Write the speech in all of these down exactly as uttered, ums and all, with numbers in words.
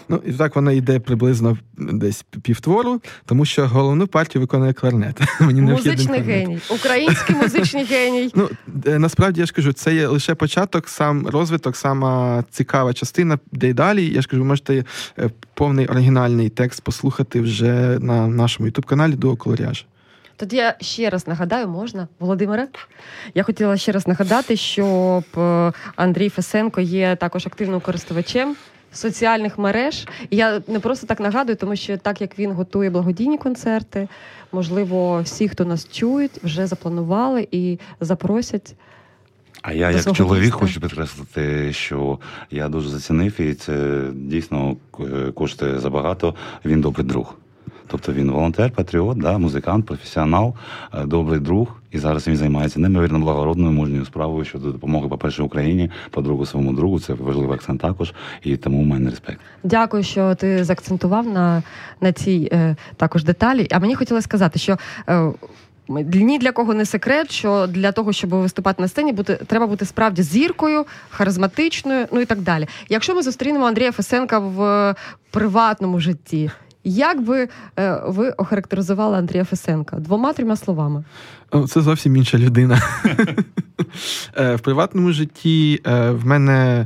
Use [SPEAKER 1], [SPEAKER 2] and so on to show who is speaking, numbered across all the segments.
[SPEAKER 1] Ну, і так вона йде приблизно десь півтвору, тому що головну партію виконує кларнет. Мені
[SPEAKER 2] музичний геній. Український музичний геній.
[SPEAKER 1] Ну, насправді, я ж кажу, це є лише початок, сам розвиток, сама цікава частина, де й далі. Я ж кажу, ви можете повний оригінальний текст послухати вже на нашому ютуб-каналі «Дуо Колоріаж».
[SPEAKER 2] Тоді я ще раз нагадаю, можна, Володимире? Я хотіла ще раз нагадати, що Андрій Фесенко є також активним користувачем соціальних мереж. І я не просто так нагадую, тому що так як він готує благодійні концерти, можливо, всі, хто нас чують, вже запланували і запросять.
[SPEAKER 3] А я, як чоловік, міста. Хочу підкреслити, що я дуже зацінив, і це дійсно коштує забагато. Він добрий друг. Тобто він волонтер, патріот, да, музикант, професіонал, добрий друг. І зараз він займається неймовірно благородною, мужньою справою щодо допомоги, по-перше, Україні, по-друге, своєму другу. Це важливий акцент також, і тому у мене респект.
[SPEAKER 2] Дякую, що ти заакцентував на, на цій е, також деталі. А мені хотілося сказати, що е, ні для кого не секрет, що для того, щоб виступати на сцені, бути, треба бути справді зіркою, харизматичною, ну і так далі. Якщо ми зустрінемо Андрія Фесенка в приватному житті, як би е, ви охарактеризували Андрія Фесенка? Двома-трьома словами.
[SPEAKER 1] Це зовсім інша людина. В приватному житті в мене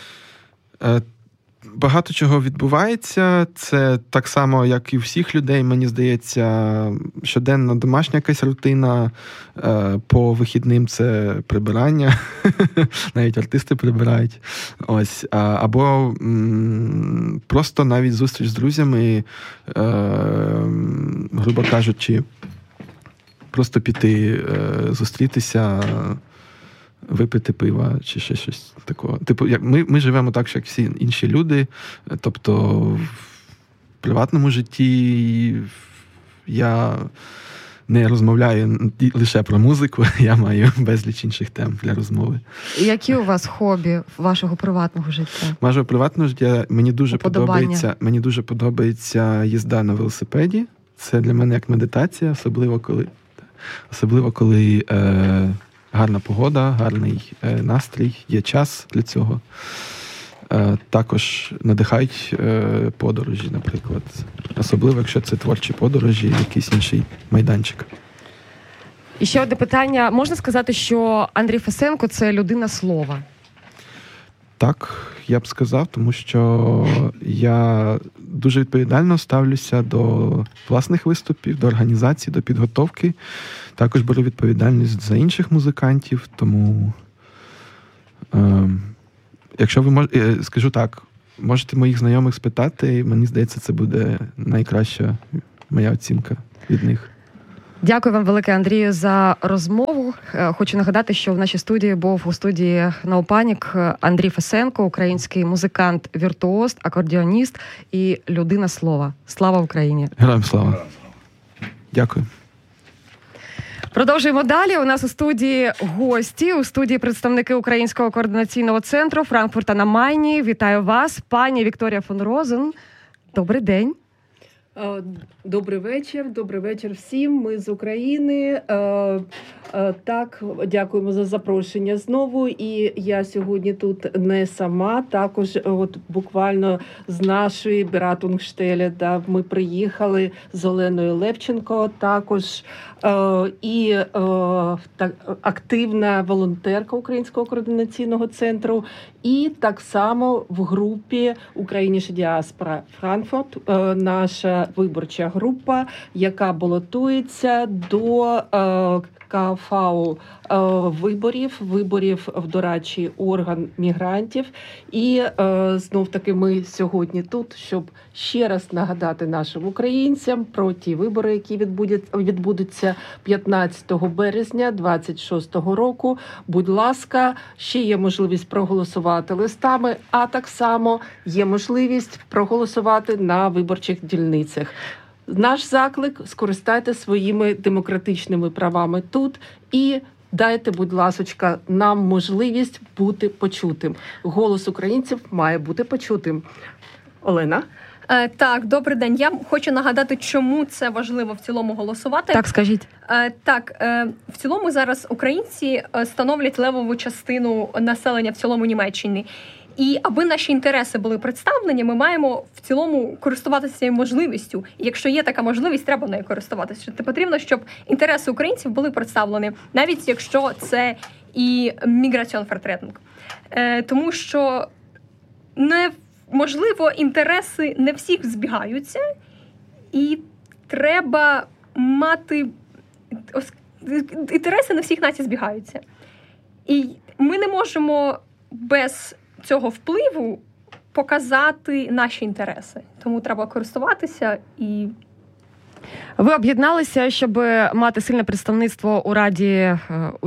[SPEAKER 1] багато чого відбувається. Це так само, як і у всіх людей, мені здається, щоденна домашня якась рутина. По вихідним це прибирання. Навіть артисти прибирають. Ось. Або просто навіть зустріч з друзями, грубо кажучи, просто піти, зустрітися, випити пива чи ще щось такого. Типу, як ми, ми живемо так, як всі інші люди. Тобто в приватному житті я не розмовляю лише про музику, я маю безліч інших тем для розмови.
[SPEAKER 2] Які у вас хобі вашого приватного життя?
[SPEAKER 1] Вашого приватного життя мені дуже подобається, мені дуже подобається їзда на велосипеді. Це для мене як медитація, особливо коли особливо коли е, гарна погода, гарний е, настрій, є час для цього. Е, також надихають е, подорожі, наприклад. Особливо, якщо це творчі подорожі, якийсь інший майданчик.
[SPEAKER 2] І ще одне питання. Можна сказати, що Андрій Фесенко – це людина слова?
[SPEAKER 1] Так, я б сказав, тому що я дуже відповідально ставлюся до власних виступів, до організації, до підготовки. Також беру відповідальність за інших музикантів, тому е, якщо ви можете, скажу так, можете моїх знайомих спитати, мені здається, це буде найкраща моя оцінка від них.
[SPEAKER 2] Дякую вам велике, Андрію, за розмову. Хочу нагадати, що в нашій студії був у студії No Panic Андрій Фесенко, український музикант, віртуоз, акордіоніст і людина слова. Слава Україні!
[SPEAKER 1] Героям слава! Дякую.
[SPEAKER 2] Продовжуємо далі. У нас у студії гості, у студії представники Українського координаційного центру Франкфурта на Майні. Вітаю вас, пані Вікторія фон Розен. Добрий день.
[SPEAKER 4] Добрий вечір, добрий вечір всім. Ми з України. Так, дякуємо за запрошення знову. І я сьогодні тут не сама, також от буквально з нашої Бератунгштелі, да, ми приїхали з Оленою Левченко, також і так, активна волонтерка Українського координаційного центру, і так само в групі «Україніша діаспора Франкфурт», наша виборча група, яка балотується до КФУ виборів, виборів в дорадчий орган мігрантів. І знов-таки ми сьогодні тут, щоб ще раз нагадати нашим українцям про ті вибори, які відбудуться п'ятнадцятого березня двадцять шостого року. Будь ласка, ще є можливість проголосувати листами, а так само є можливість проголосувати на виборчих дільницях. Наш заклик – скористайте своїми демократичними правами тут і дайте, будь ласочка, нам можливість бути почутим. Голос українців має бути почутим. Олена?
[SPEAKER 5] Е, так, добрий день. Я хочу нагадати, чому це важливо в цілому голосувати.
[SPEAKER 2] Так, скажіть.
[SPEAKER 5] Е, так, е, в цілому зараз українці становлять левову частину населення в цілому Німеччини. І аби наші інтереси були представлені, ми маємо в цілому користуватися цією можливістю. І якщо є така можливість, треба нею користуватися. Що потрібно, щоб інтереси українців були представлені, навіть якщо це і міграціон-фертретинг. Е, тому що не, можливо, інтереси не всіх збігаються, і треба мати... Інтереси не всіх націй збігаються. І ми не можемо без цього впливу показати наші інтереси. Тому треба користуватися і...
[SPEAKER 2] Ви об'єдналися, щоб мати сильне представництво у Раді... У,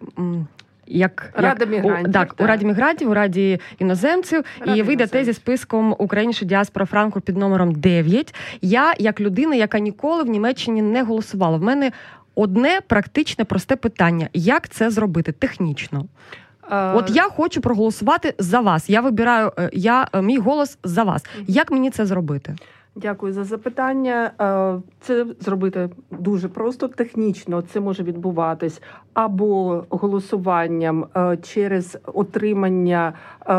[SPEAKER 2] як,
[SPEAKER 4] Рада
[SPEAKER 2] як,
[SPEAKER 4] мігрантів.
[SPEAKER 2] У, так, так, у Раді мігрантів, у Раді іноземців. Рада і ви йдете зі списком «Україніша діаспора Франкфурт» під номером дев'ять. Я, як людина, яка ніколи в Німеччині не голосувала, в мене одне практичне, просте питання. Як це зробити технічно? А... От я хочу проголосувати за вас. Я вибираю, я, мій голос за вас. Як мені це зробити?
[SPEAKER 4] Дякую за запитання. Це зробити дуже просто технічно. Це може відбуватись або голосуванням через отримання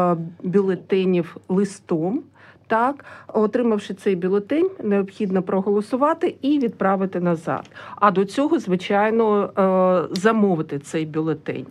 [SPEAKER 4] бюлетенів листом. Так, отримавши цей бюлетень, необхідно проголосувати і відправити назад. А до цього, звичайно, замовити цей бюлетень.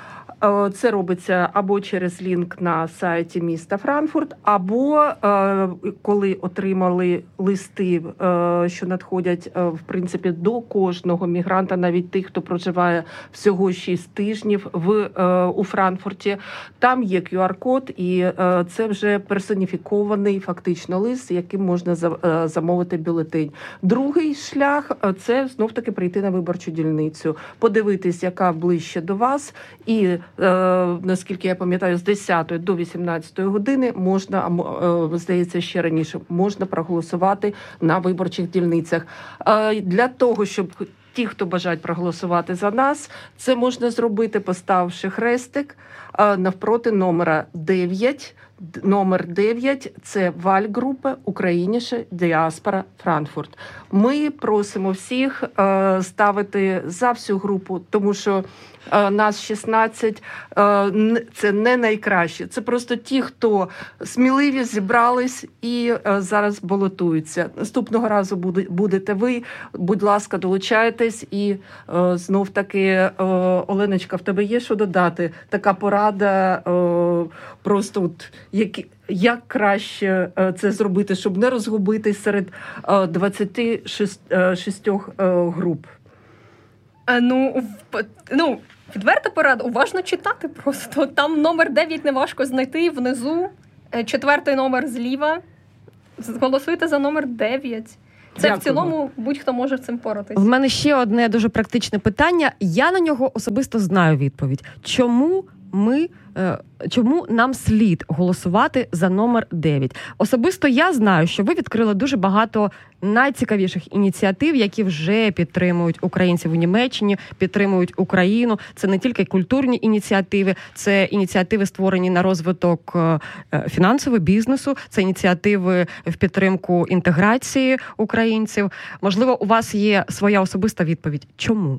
[SPEAKER 4] Це робиться або через лінк на сайті міста Франкфурт, або коли отримали листи, що надходять, в принципі, до кожного мігранта, навіть тих, хто проживає всього шість тижнів в, у Франкфурті. Там є ку ар-код, і це вже персоніфікований фактично лист, яким можна замовити бюлетень. Другий шлях – це знов-таки прийти на виборчу дільницю, подивитись, яка ближче до вас, і наскільки я пам'ятаю, з десятої до вісімнадцятої години можна, здається, ще раніше, можна проголосувати на виборчих дільницях. Для того, щоб ті, хто бажають проголосувати за нас, це можна зробити, поставивши хрестик навпроти номера дев'ять. Номер дев'ять – це Вальгрупа «Україніша діаспора Франкфурт». Ми просимо всіх ставити за всю групу, тому що нас шістнадцять, це не найкраще. Це просто ті, хто сміливі, зібрались і зараз балотуються. Наступного разу будете ви, будь ласка, долучайтесь. І знов-таки, Оленочка, в тебе є що додати? Така порада, просто от, як, як краще це зробити, щоб не розгубитись серед двадцяти шести груп?
[SPEAKER 5] Ну, ну, відверта порада, уважно читати просто. Там номер дев'ять не важко знайти, внизу, четвертий номер зліва. Голосуйте за номер дев'ять. Це Дякую. В цілому будь-хто може цим поратись.
[SPEAKER 2] В мене ще одне дуже практичне питання. Я на нього особисто знаю відповідь. Чому ми, чому нам слід голосувати за номер дев'ять? Особисто я знаю, що ви відкрили дуже багато найцікавіших ініціатив, які вже підтримують українців у Німеччині, підтримують Україну. Це не тільки культурні ініціативи, це ініціативи, створені на розвиток фінансового бізнесу, це ініціативи в підтримку інтеграції українців. Можливо, у вас є своя особиста відповідь. Чому?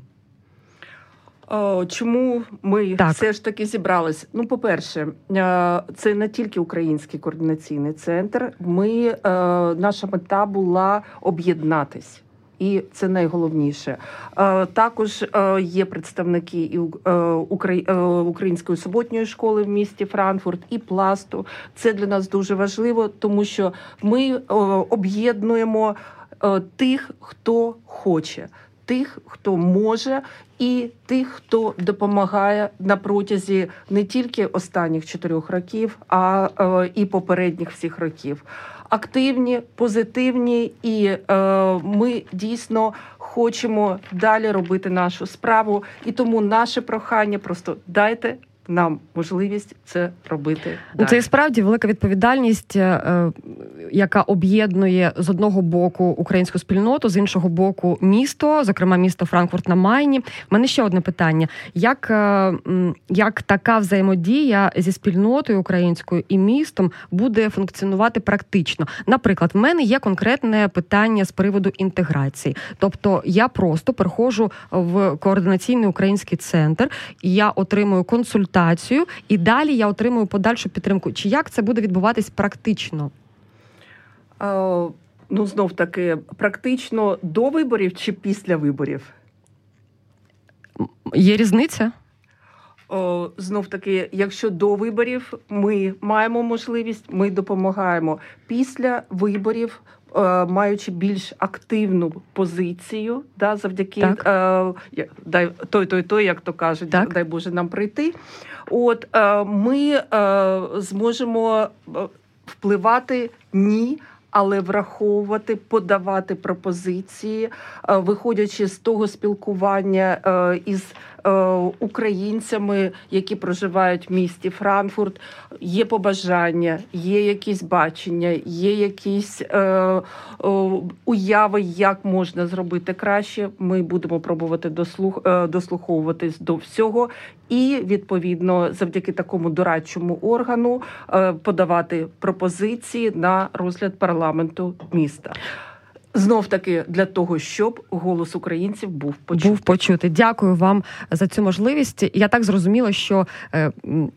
[SPEAKER 4] Чому ми так. все ж таки зібрались? Ну, по-перше, це не тільки Український координаційний центр. Ми, наша мета була об'єднатись. І це найголовніше. Також є представники і Української суботньої школи в місті Франкфурт, і Пласту. Це для нас дуже важливо, тому що ми об'єднуємо тих, хто хоче, тих, хто може, і тих, хто допомагає на протязі не тільки останніх чотирьох років, а е, і попередніх всіх років. Активні, позитивні, і е, ми дійсно хочемо далі робити нашу справу. І тому наше прохання просто дайте нам можливість це робити далі.
[SPEAKER 2] Це і справді велика відповідальність. яка об'єднує з одного боку українську спільноту, з іншого боку місто, зокрема місто Франкфурт на Майні. У мене ще одне питання. Як, як така взаємодія зі спільнотою українською і містом буде функціонувати практично? Наприклад, в мене є конкретне питання з приводу інтеграції. Тобто я просто приходжу в координаційний український центр, і я отримую консультацію, і далі я отримую подальшу підтримку. Чи як це буде відбуватись практично?
[SPEAKER 4] Uh, ну, знов-таки, практично до виборів чи після виборів?
[SPEAKER 2] Є різниця?
[SPEAKER 4] Uh, знов-таки, якщо до виборів ми маємо можливість, ми допомагаємо. Після виборів, uh, маючи більш активну позицію, да, завдяки uh, дай, той, той, той, як то кажуть, так. Дай Боже нам прийти, от, uh, ми uh, зможемо впливати ні, але враховувати, подавати пропозиції, виходячи з того спілкування із українцями, які проживають в місті Франкфурт. Є побажання, є якісь бачення, є якісь е, е, уяви, як можна зробити краще. Ми будемо пробувати дослух, е, дослуховуватись до всього і, відповідно, завдяки такому дорадчому органу е, подавати пропозиції на розгляд парламенту міста. Знов-таки для того, щоб голос українців був почутий.
[SPEAKER 2] Був почутий. Дякую вам за цю можливість. Я так зрозуміла, що е,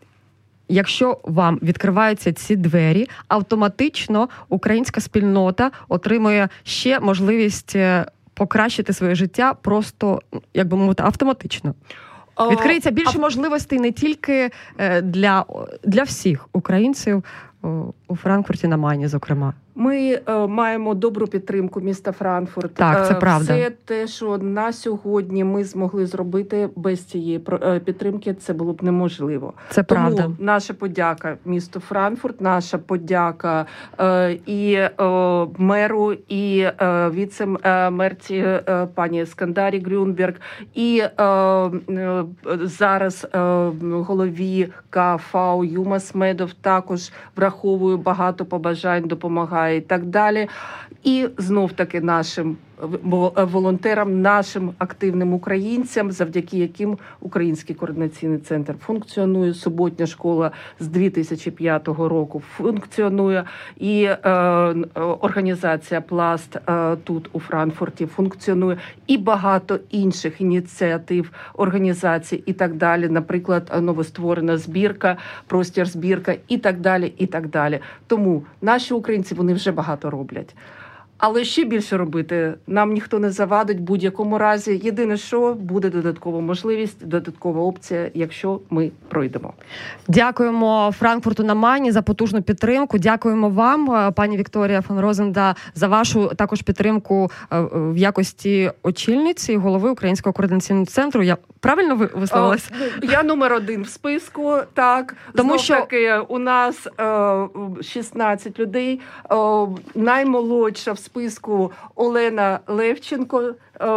[SPEAKER 2] якщо вам відкриваються ці двері, автоматично українська спільнота отримує ще можливість покращити своє життя просто, як би мовити, автоматично. Відкриється більше а... можливостей не тільки для, для всіх українців у Франкфурті на Майні, зокрема.
[SPEAKER 4] Ми е, маємо добру підтримку міста Франкфурт.
[SPEAKER 2] Так, це правда.
[SPEAKER 4] Все те, що на сьогодні ми змогли зробити без цієї підтримки, це було б неможливо.
[SPEAKER 2] Це
[SPEAKER 4] Тому
[SPEAKER 2] правда.
[SPEAKER 4] Наша подяка місту Франкфурт, наша подяка е, і е, меру, і е, віце-мерці е, пані Скандарі Грюнберг, і е, е, зараз е, голові КФУ Юма Смедов також враховує багато побажань, допомагає і так далі. І знов-таки нашим волонтерам, нашим активним українцям, завдяки яким Український координаційний центр функціонує. Суботня школа з дві тисячі п'ятого року функціонує. І е, організація «Пласт» е, тут у Франкфурті функціонує. І багато інших ініціатив, організацій і так далі. Наприклад, новостворена збірка, простір збірка і так далі, і так далі. Тому наші українці, вони вже багато роблять. Але ще більше робити нам ніхто не завадить в будь-якому разі. Єдине, що буде додаткова можливість, додаткова опція, якщо ми пройдемо.
[SPEAKER 2] Дякуємо Франкфурту на Майні за потужну підтримку. Дякуємо вам, пані Вікторія фон Розенда, за вашу також підтримку в якості очільниці голови Українського координаційного центру. Я правильно висловилась?
[SPEAKER 4] Я номер один в списку, так. Тому Знов що таки у нас шістнадцять людей. Наймолодша в списку Олена Левченко,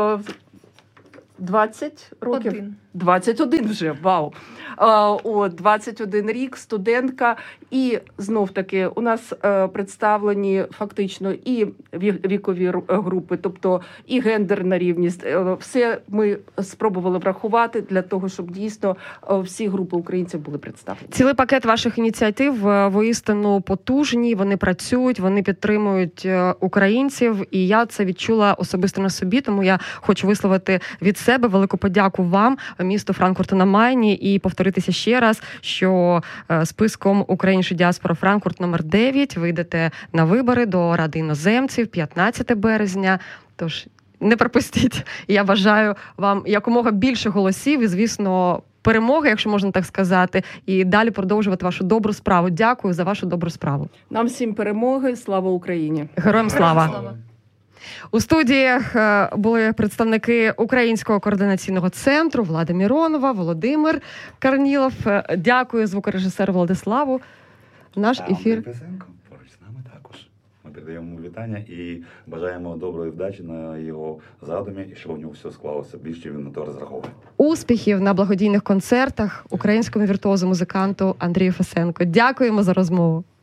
[SPEAKER 4] двадцять років.
[SPEAKER 5] Один.
[SPEAKER 4] двадцять один вже, вау. О, двадцять один рік, студентка. І знов-таки у нас представлені фактично і вікові групи, тобто і гендерна рівність. Все ми спробували врахувати для того, щоб дійсно всі групи українців були представлені.
[SPEAKER 2] Цілий пакет ваших ініціатив воістину потужні, вони працюють, вони підтримують українців, і я це відчула особисто на собі, тому я хочу висловити від себе велику подяку вам, місту Франкфурту на Майні, і повторитися ще раз, що списком «Українська діаспора Франкфурт» номер дев'ять ви йдете на вибори до Ради іноземців п'ятнадцятого березня. Тож не пропустіть. Я бажаю вам якомога більше голосів і, звісно, перемоги, якщо можна так сказати, і далі продовжувати вашу добру справу. Дякую за вашу добру справу.
[SPEAKER 4] Нам всім перемоги. Слава Україні!
[SPEAKER 2] Героям слава! слава. У студіях були представники Українського координаційного центру Влада Міронова, Володимир Карнілов. Дякую звукорежисеру Владиславу. Наш
[SPEAKER 3] а
[SPEAKER 2] ефір.
[SPEAKER 3] Поруч з нами також. Ми передаємо вітання і бажаємо доброї вдачі на його задумі, і щоб у нього все склалося більше, він на то розраховує.
[SPEAKER 2] Успіхів на благодійних концертах українському віртуозу музиканту Андрію Фесенко. Дякуємо за розмову.